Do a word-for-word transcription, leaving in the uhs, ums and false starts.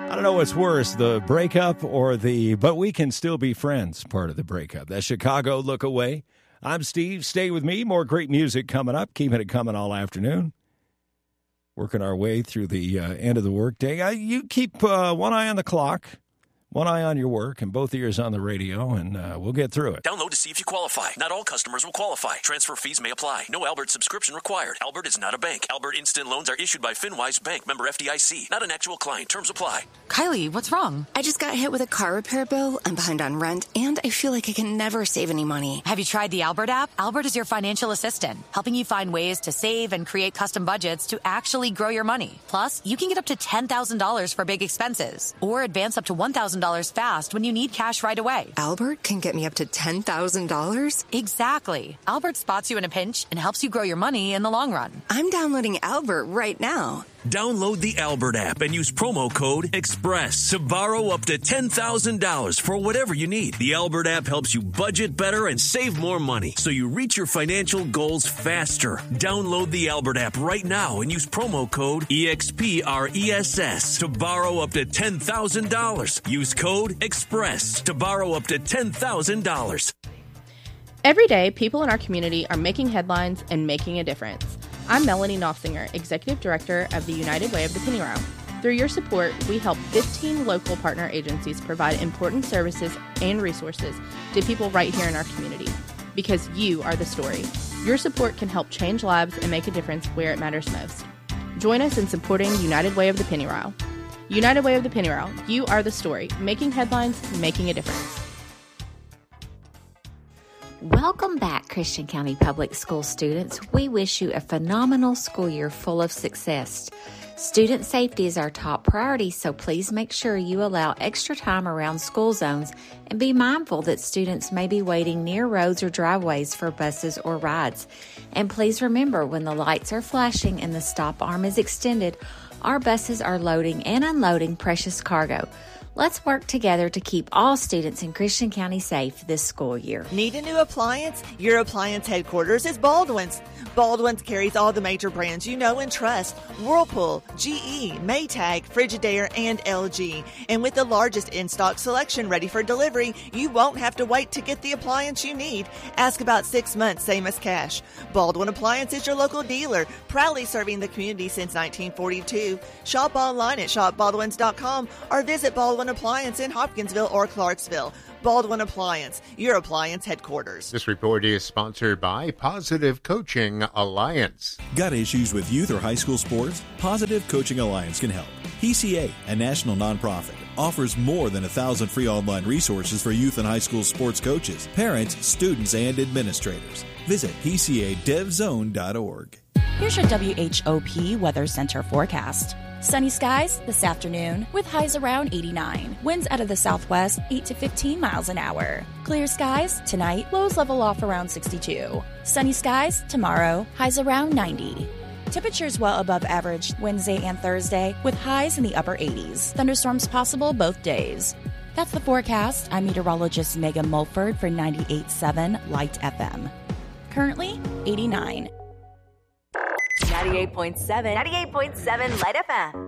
I don't know what's worse, the breakup or the but we can still be friends part of the breakup. That's Chicago Look Away. I'm Steve. Stay with me. More great music coming up. Keeping it coming all afternoon. Working our way through the uh, end of the workday. Uh, you keep uh, one eye on the clock, one eye on your work, and both ears on the radio, and uh, we'll get through it. Download to see if you qualify. Not all customers will qualify. Transfer fees may apply. No Albert subscription required. Albert is not a bank. Albert Instant Loans are issued by FinWise Bank, member F D I C. Not an actual client. Terms apply. Kylie, what's wrong? I just got hit with a car repair bill. I'm behind on rent, and I feel like I can never save any money. Have you tried the Albert app? Albert is your financial assistant, helping you find ways to save and create custom budgets to actually grow your money. Plus, you can get up to ten thousand dollars for big expenses, or advance up to one thousand dollars fast when you need cash right away. Albert can get me up to ten thousand dollars? Exactly. Albert spots you in a pinch and helps you grow your money in the long run. I'm downloading Albert right now. Download the Albert app and use promo code EXPRESS to borrow up to ten thousand dollars for whatever you need. The Albert app helps you budget better and save more money so you reach your financial goals faster. Download the Albert app right now and use promo code EXPRESS to borrow up to ten thousand dollars. Use code EXPRESS to borrow up to ten thousand dollars. Every day, people in our community are making headlines and making a difference. I'm Melanie Noffsinger, Executive Director of the United Way of the Penny Row. Through your support, we help fifteen local partner agencies provide important services and resources to people right here in our community. Because you are the story. Your support can help change lives and make a difference where it matters most. Join us in supporting United Way of the Penny Row. United Way of the Penny Row, you are the story. Making headlines, making a difference. Welcome back, Christian County Public School students. We wish you a phenomenal school year full of success. Student safety is our top priority, so please make sure you allow extra time around school zones and be mindful that students may be waiting near roads or driveways for buses or rides. And please remember, when the lights are flashing and the stop arm is extended, our buses are loading and unloading precious cargo. Let's work together to keep all students in Christian County safe this school year. Need a new appliance? Your appliance headquarters is Baldwin's. Baldwin's carries all the major brands you know and trust: Whirlpool, G E, Maytag, Frigidaire, and L G. And with the largest in-stock selection ready for delivery, you won't have to wait to get the appliance you need. Ask about six months, same as cash. Baldwin Appliance is your local dealer, proudly serving the community since nineteen forty-two. Shop online at shop baldwins dot com or visit Baldwin Appliance in Hopkinsville or Clarksville. Baldwin Appliance, your appliance headquarters. This report is sponsored by Positive Coaching Alliance. Got issues with youth or high school sports? Positive Coaching Alliance can help. P C A, a national nonprofit, offers more than a thousand free online resources for youth and high school sports coaches, parents, students, and administrators. Visit P C A dev zone dot org. Here's your W H O P Weather Center forecast. Sunny skies this afternoon with highs around eighty-nine. Winds out of the southwest eight to fifteen miles an hour. Clear skies tonight, lows level off around sixty-two. Sunny skies tomorrow, highs around ninety. Temperatures well above average Wednesday and Thursday with highs in the upper eighties. Thunderstorms possible both days. That's the forecast. I'm meteorologist Megan Mulford for ninety-eight point seven Light F M. Currently eighty-nine. ninety-eight point seven ninety-eight point seven Light F M.